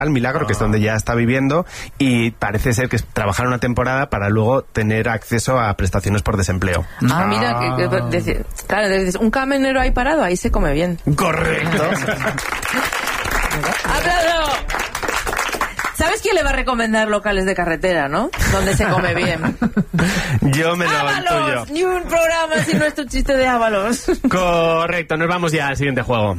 al Milagro, que es donde ya está viviendo, y parece ser que es trabajar una temporada para luego tener acceso a prestaciones por desempleo. Mira, claro, un camionero ahí parado, ahí se come bien. Correcto. ¡Aplauso! ¿Sabes quién le va a recomendar locales de carretera, no? Donde se come bien. Yo me lo intuyo. Ni un programa sin nuestro chiste de Ábalos. Correcto, nos vamos ya al siguiente juego.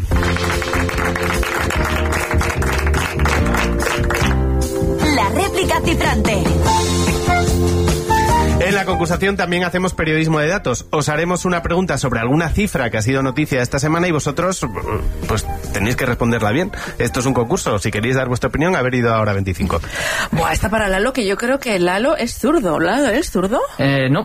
La réplica cifrante. En la concursación también hacemos periodismo de datos. Os haremos una pregunta sobre alguna cifra que ha sido noticia esta semana y vosotros, pues, tenéis que responderla bien. Esto es un concurso. Si queréis dar vuestra opinión, haber ido a Hora 25. Buah, está para Lalo, que yo creo que Lalo es zurdo. ¿Lalo eres zurdo? No.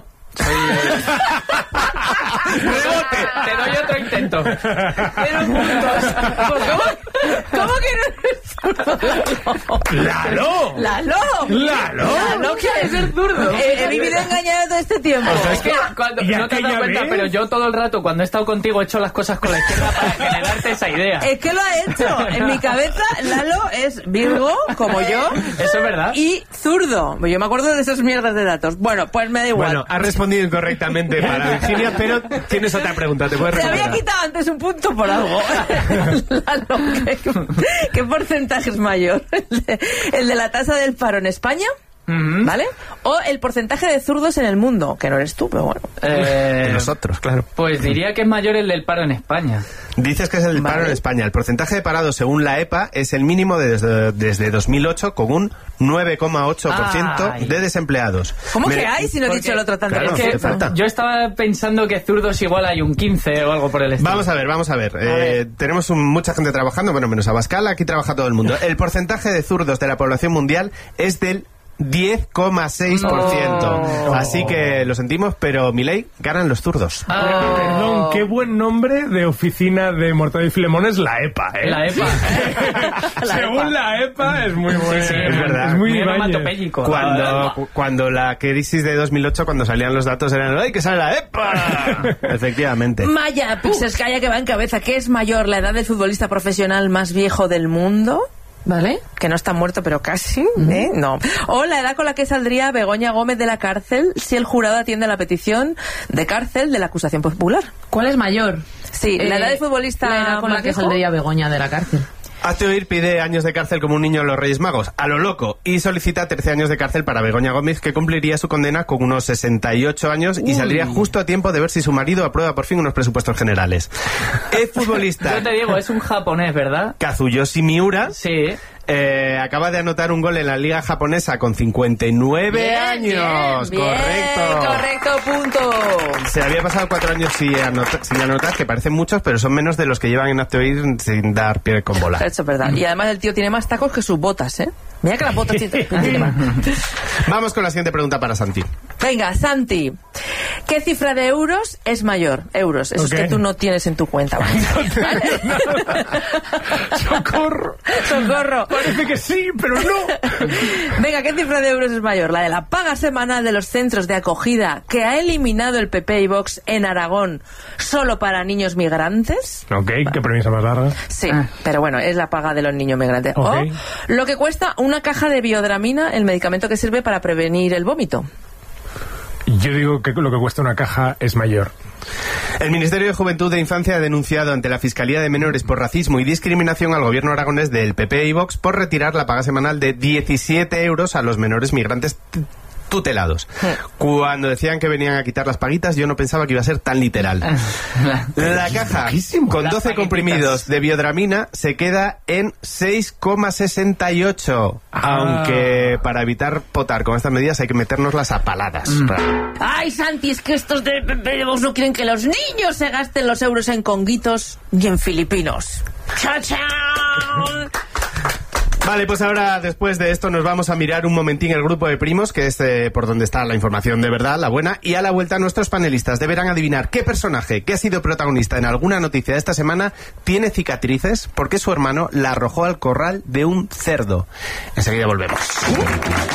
¡Rebote! Te doy otro intento. Pero puntos. ¿Cómo que no eres zurdo? ¡Lalo! ¿Lalo quiere ser zurdo? He vivido engañado todo este tiempo. O sea, es que cuando, no te has dado cuenta, pero yo todo el rato, cuando he estado contigo, he hecho las cosas con la izquierda para generarte esa idea. Es que lo ha hecho. En mi cabeza, Lalo es Virgo, como yo. Eso es verdad. Y zurdo. Yo me acuerdo de esas mierdas de datos. Bueno, pues me da igual. Bueno, has respondido incorrectamente para Virginia, pero tienes otra pregunta. ¿Te puedes Se recuperar? había quitado antes un punto por algo. Lalo, ¿qué porcentaje es mayor? ¿El de la tasa del paro en España? ¿Vale? O el porcentaje de zurdos en el mundo, que no eres tú, pero bueno. Nosotros, claro. Pues diría que es mayor el del paro en España. Dices que es el paro en España. El porcentaje de parados, según la EPA, es el mínimo desde 2008, con un 9,8% de desempleados. ¿Cómo que hay si no he dicho el otro tanto? Claro, Es que te falta. Yo estaba pensando que zurdos igual hay un 15 o algo por el estilo. Vamos a ver. Tenemos mucha gente trabajando, bueno, menos Abascal, aquí trabaja todo el mundo. El porcentaje de zurdos de la población mundial es del 10,6%. Así que lo sentimos, pero Milei, ganan los zurdos. Perdón, qué buen nombre de oficina de Mortadelo y Filemón es la EPA, ¿eh? La EPA. Según la EPA es muy bueno. Sí, es verdad. Es muy Muy Ibáñez. onomatopéyico. Cuando la crisis de 2008, cuando salían los datos, eran ¡ay, que sale la EPA! Efectivamente. Maya Pixelskaya, que va en cabeza. ¿Qué es mayor, la edad del futbolista profesional más viejo del mundo? ¿Vale? Que no está muerto, pero casi, ¿eh? No. O la edad con la que saldría Begoña Gómez de la cárcel si el jurado atiende la petición de cárcel de la acusación popular. ¿Cuál es mayor? Sí, la edad del futbolista La edad con la más que viejo. saldría Begoña de la cárcel. Hazte oír pide años de cárcel como un niño en los Reyes Magos, a lo loco, y solicita 13 años de cárcel para Begoña Gómez, que cumpliría su condena con unos 68 años y saldría justo a tiempo de ver si su marido aprueba por fin unos presupuestos generales. El futbolista Yo te digo, es un japonés, ¿verdad? Kazuyoshi Miura Sí. acaba de anotar un gol en la liga japonesa con 59 años. Bien, correcto, punto. Se había pasado 4 años sin anotar, que parecen muchos, pero son menos de los que llevan en Hazte oír sin dar pie con bola. Eso es verdad. Y además el tío tiene más tacos que sus botas, ¿eh? Mira que las botas tiene. Vamos con la siguiente pregunta para Santi. Venga, Santi, ¿qué cifra de euros es mayor? Euros, esos que tú no tienes en tu cuenta. ¿Vale? ¡Socorro! ¡Socorro! Parece que sí, pero no. Venga, ¿qué cifra de euros es mayor? ¿La de la paga semanal de los centros de acogida que ha eliminado el PP y Vox en Aragón solo para niños migrantes? Ok, qué premisa más larga. Sí, pero bueno, es la paga de los niños migrantes. Ok. O lo que cuesta una caja de biodramina, el medicamento que sirve para prevenir el vómito. Yo digo que lo que cuesta una caja es mayor. El Ministerio de Juventud e Infancia ha denunciado ante la Fiscalía de Menores por racismo y discriminación al gobierno aragonés del PP y Vox por retirar la paga semanal de 17 euros a los menores migrantes tutelados. Cuando decían que venían a quitar las paguitas, yo no pensaba que iba a ser tan literal. La caja con 12 comprimidos de biodramina se queda en 6,68. Aunque para evitar potar con estas medidas hay que metérnoslas a paladas. Ay, Santi, es que estos de PP y Vox no quieren que los niños se gasten los euros en conguitos ni en filipinos. ¡Chao, chao! Vale, pues ahora, después de esto, nos vamos a mirar un momentín el grupo de primos, que es por donde está la información de verdad, la buena, y a la vuelta nuestros panelistas deberán adivinar qué personaje que ha sido protagonista en alguna noticia de esta semana tiene cicatrices porque su hermano la arrojó al corral de un cerdo. Enseguida volvemos.